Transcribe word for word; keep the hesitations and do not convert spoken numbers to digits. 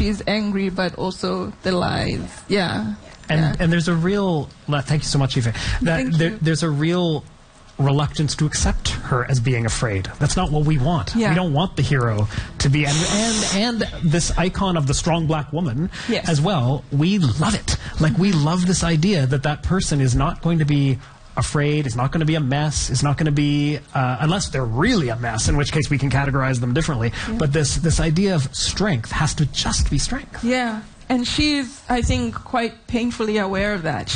she's angry, but also the lies. Yeah. And yeah. and there's a real thank you so much, Aoife. That there, there's a real reluctance to accept her as being afraid. That's not what we want. Yeah. We don't want the hero to be, and and, and this icon of the strong black woman yes. as well. We love it. Like, we love this idea that that person is not going to be afraid, is not going to be a mess, is not going to be, uh, unless they're really a mess, in which case we can categorize them differently. Yeah. But this this idea of strength has to just be strength. Yeah. And she's, I think, quite painfully aware of that.